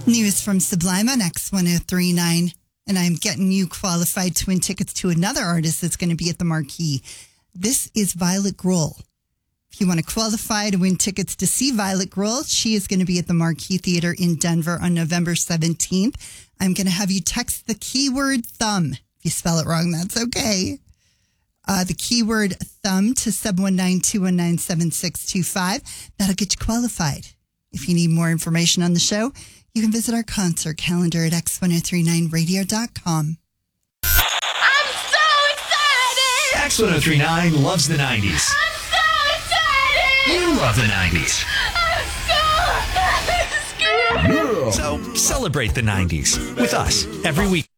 News from Sublime on X1039. And I'm getting you qualified to win tickets to another artist that's going to be at the Marquee. This is Violet Grohl. If you want to qualify to win tickets to see Violet Grohl, she is going to be at the Marquee Theater in Denver on November 17th. I'm going to have you text the keyword thumb. If you spell it wrong, that's okay. The keyword thumb to 719-219-7625. That'll get you qualified. If you need more information on the show, you can visit our concert calendar at x1039radio.com. I'm so excited! X1039 loves the 90s. I'm so excited! You love the 90s. I'm so scared! So celebrate the 90s with us every week.